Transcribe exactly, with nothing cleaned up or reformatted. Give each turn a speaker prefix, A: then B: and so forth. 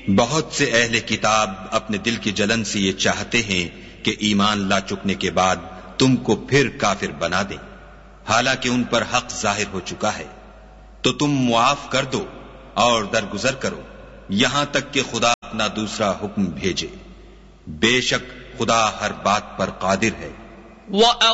A: बहुत से अहले किताब अपने दिल की जलन से ये चाहते हैं कि ईमान ला चुकने के बाद तुमको फिर काफिर बना दें, हालांकि उन पर हक जाहिर हो चुका है। तो तुम मुआफ कर दो और दरगुजर करो यहां तक कि खुदा अपना दूसरा हुक्म भेजे। बेशक खुदा हर बात पर कादिर है।